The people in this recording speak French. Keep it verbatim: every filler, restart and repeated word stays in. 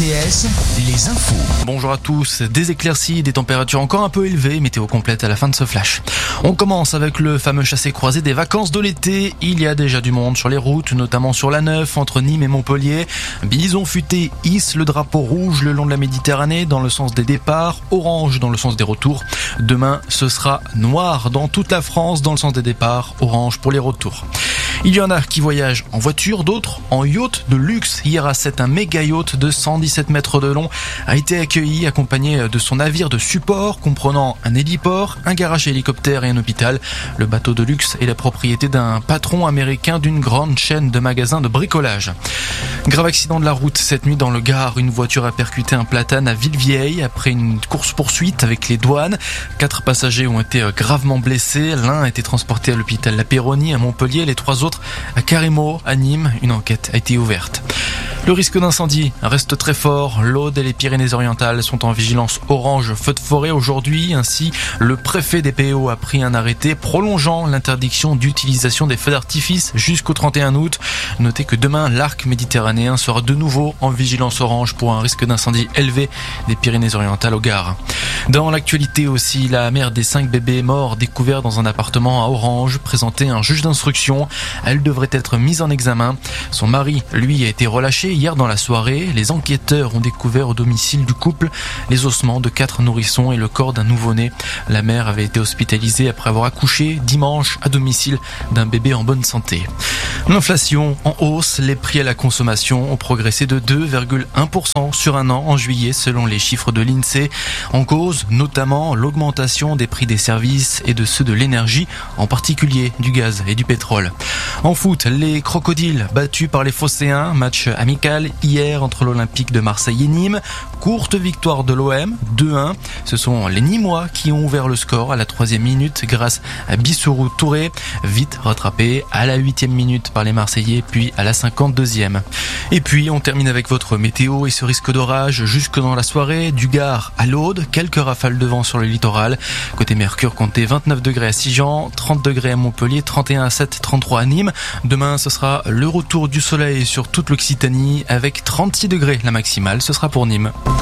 C S, les infos. Bonjour à tous, des éclaircies, des températures encore un peu élevées, météo complète à la fin de ce flash. On commence avec le fameux chassé-croisé des vacances de l'été. Il y a déjà du monde sur les routes, notamment sur l'A neuf entre Nîmes et Montpellier. Bison futé hisse le drapeau rouge le long de la Méditerranée dans le sens des départs, orange dans le sens des retours. Demain, ce sera noir dans toute la France dans le sens des départs, orange pour les retours. Il y en a qui voyagent en voiture, d'autres en yacht de luxe. Hier à Sète, un méga yacht de cent dix-sept mètres de long a été accueilli accompagné de son navire de support comprenant un héliport, un garage hélicoptère et un hôpital. Le bateau de luxe est la propriété d'un patron américain d'une grande chaîne de magasins de bricolage. Grave accident de la route cette nuit dans le Gard. Une voiture a percuté un platane à Villevieille après une course-poursuite avec les douanes. Quatre passagers ont été gravement blessés. L'un a été transporté à l'hôpital La Péronie à Montpellier, les trois autres à Carimo, à Nîmes. Une enquête a été ouverte. Le risque d'incendie reste très fort. L'Aude et les Pyrénées-Orientales sont en vigilance orange feu de forêt aujourd'hui. Ainsi, le préfet des P O a pris un arrêté prolongeant l'interdiction d'utilisation des feux d'artifice jusqu'au trente et un août. Notez que demain, l'arc méditerranéen sera de nouveau en vigilance orange pour un risque d'incendie élevé des Pyrénées-Orientales au Gard. Dans l'actualité aussi, la mère des cinq bébés morts découverts dans un appartement à Orange présentait un juge d'instruction. Elle devrait être mise en examen. Son mari, lui, a été relâché hier dans la soirée. Les enquêteurs ont découvert au domicile du couple les ossements de quatre nourrissons et le corps d'un nouveau-né. La mère avait été hospitalisée après avoir accouché dimanche à domicile d'un bébé en bonne santé. L'inflation en hausse, les prix à la consommation ont progressé de deux virgule un pour cent sur un an en juillet selon les chiffres de l'INSEE. En cause, notamment l'augmentation des prix des services et de ceux de l'énergie, en particulier du gaz et du pétrole. En foot, les crocodiles battus par les Phocéens, match amical hier entre l'Olympique de Marseille et Nîmes. Courte victoire de l'O M, deux un. Ce sont les Nîmois qui ont ouvert le score à la troisième minute grâce à Bissourou Touré, vite rattrapé à la huitième minute par les Marseillais, puis à la cinquante-deuxième. Et puis on termine avec votre météo et ce risque d'orage jusque dans la soirée, du Gard à l'Aude, quelques rafales de vent sur le littoral. Côté Mercure, comptez vingt-neuf degrés à Sigean, trente degrés à Montpellier, trente et un à Sète, trente-trois à Nîmes. Demain, ce sera le retour du soleil sur toute l'Occitanie avec trente-six degrés la maximale, ce sera pour Nîmes.